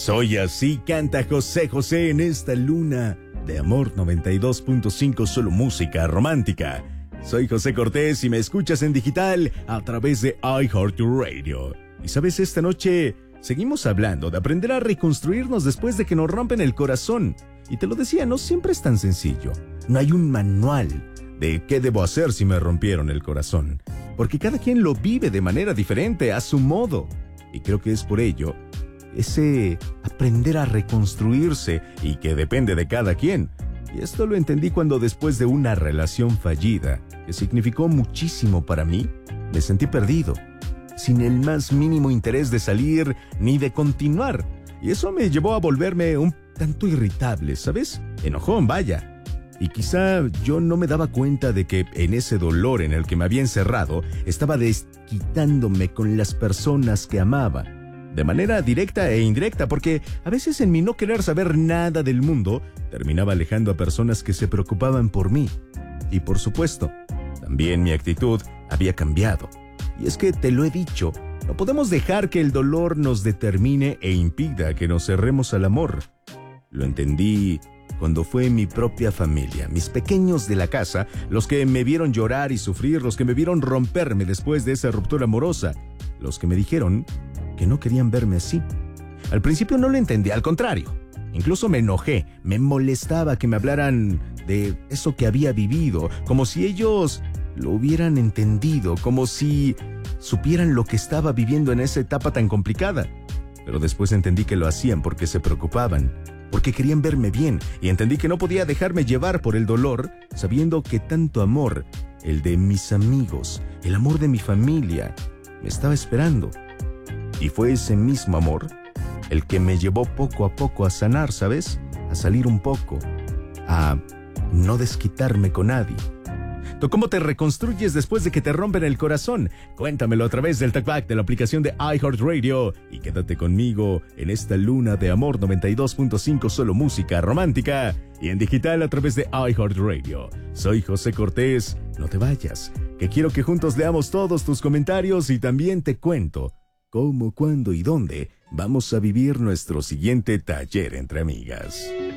Soy así, canta José José en esta luna de amor 92.5, solo música romántica. Soy José Cortés y me escuchas en digital a través de iHeartRadio. Y sabes, esta noche seguimos hablando de aprender a reconstruirnos después de que nos rompen el corazón. Y te lo decía, no siempre es tan sencillo. No hay un manual de qué debo hacer si me rompieron el corazón, porque cada quien lo vive de manera diferente, a su modo. Y creo que es por ello ese aprender a reconstruirse y que depende de cada quien. Y esto lo entendí cuando, después de una relación fallida que significó muchísimo para mí, me sentí perdido, sin el más mínimo interés de salir ni de continuar. Y eso me llevó a volverme un tanto irritable, ¿sabes? Enojón, vaya. Y quizá yo no me daba cuenta de que en ese dolor en el que me había encerrado estaba desquitándome con las personas que amaba, de manera directa e indirecta, porque a veces en mi no querer saber nada del mundo terminaba alejando a personas que se preocupaban por mí. Y por supuesto, también mi actitud había cambiado. Y es que te lo he dicho, no podemos dejar que el dolor nos determine e impida que nos cerremos al amor. Lo entendí cuando fue mi propia familia, mis pequeños de la casa, los que me vieron llorar y sufrir, los que me vieron romperme después de esa ruptura amorosa, los que me dijeron que no querían verme así. Al principio no lo entendí, al contrario. Incluso me enojé, me molestaba que me hablaran de eso que había vivido, como si ellos lo hubieran entendido, como si supieran lo que estaba viviendo en esa etapa tan complicada. Pero después entendí que lo hacían porque se preocupaban, porque querían verme bien, y entendí que no podía dejarme llevar por el dolor, sabiendo que tanto amor, el de mis amigos, el amor de mi familia, me estaba esperando. Y fue ese mismo amor el que me llevó poco a poco a sanar, ¿sabes? A salir un poco, a no desquitarme con nadie. ¿Tú cómo te reconstruyes después de que te rompen el corazón? Cuéntamelo a través del talkback de la aplicación de iHeartRadio y quédate conmigo en esta luna de amor 92.5, solo música romántica y en digital a través de iHeartRadio. Soy José Cortés, no te vayas, que quiero que juntos leamos todos tus comentarios y también te cuento cómo, cuándo y dónde vamos a vivir nuestro siguiente taller entre amigas.